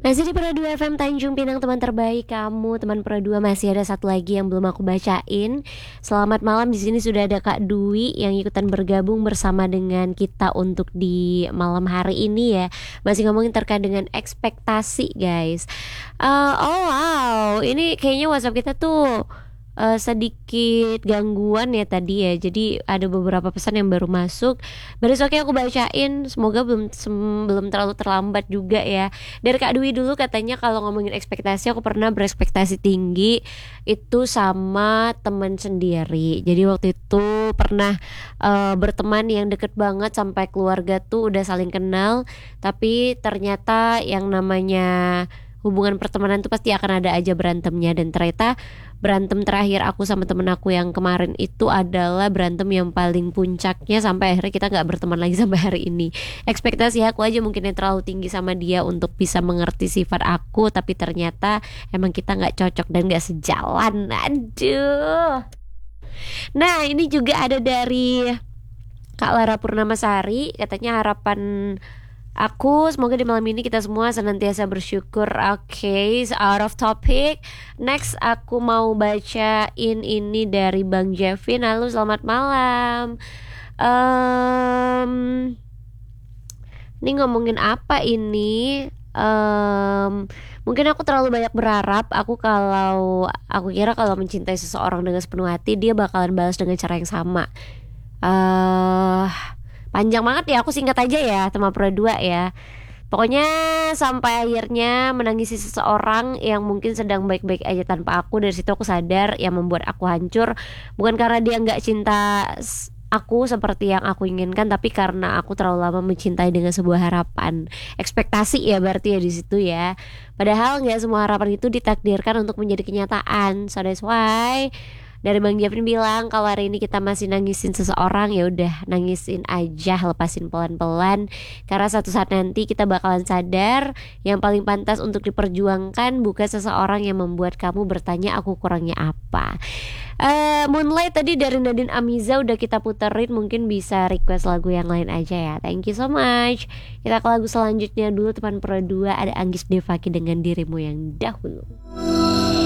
Masih di Pro 2 FM Tanjung Pinang, teman terbaik kamu. Teman Pro 2, masih ada satu lagi yang belum aku bacain. Selamat malam, di sini sudah ada Kak Dwi yang ikutan bergabung bersama dengan kita untuk di malam hari ini ya. Masih ngomongin terkait dengan ekspektasi, guys. Oh wow, ini kayaknya WhatsApp kita tuh sedikit gangguan ya tadi ya. Jadi ada beberapa pesan yang baru masuk. Besoknya aku bacain. Semoga belum terlalu terlambat juga ya. Dari Kak Dwi dulu, katanya kalau ngomongin ekspektasi, aku pernah berekspektasi tinggi itu sama teman sendiri. Jadi waktu itu pernah berteman yang deket banget sampai keluarga tuh udah saling kenal. Tapi ternyata yang namanya hubungan pertemanan tuh pasti akan ada aja berantemnya. Dan ternyata berantem terakhir aku sama temen aku yang kemarin itu adalah berantem yang paling puncaknya sampai akhirnya kita gak berteman lagi sampai hari ini. Ekspektasi aku aja mungkin yang terlalu tinggi sama dia untuk bisa mengerti sifat aku, tapi ternyata emang kita gak cocok dan gak sejalan. Aduh. Nah, ini juga ada dari Kak Lara Purnamasari. Katanya harapan aku, semoga di malam ini kita semua senantiasa bersyukur. Oke, out of topic. Next, aku mau bacain ini dari Bang Jevin. Halo, selamat malam. Ini ngomongin apa ini? Mungkin aku terlalu banyak berharap. Aku kira kalau mencintai seseorang dengan sepenuh hati, dia bakalan balas dengan cara yang sama. Panjang banget ya, aku singkat aja ya, teman Pro 2 ya. Pokoknya sampai akhirnya menangisi seseorang yang mungkin sedang baik-baik aja tanpa aku. Dari situ aku sadar yang membuat aku hancur bukan karena dia gak cinta aku seperti yang aku inginkan, tapi karena aku terlalu lama mencintai dengan sebuah harapan. Ekspektasi ya berarti ya di situ ya. Padahal gak semua harapan itu ditakdirkan untuk menjadi kenyataan. So that's why dari Bang Javin bilang kalau hari ini kita masih nangisin seseorang, ya udah nangisin aja, lepasin pelan-pelan. Karena satu saat nanti kita bakalan sadar yang paling pantas untuk diperjuangkan bukan seseorang yang membuat kamu bertanya aku kurangnya apa. Moonlight tadi dari Nadine Amiza udah kita puterin, mungkin bisa request lagu yang lain aja ya. Thank you so much. Kita ke lagu selanjutnya dulu teman Pro 2, ada Anggis Devaki dengan Dirimu Yang Dahulu.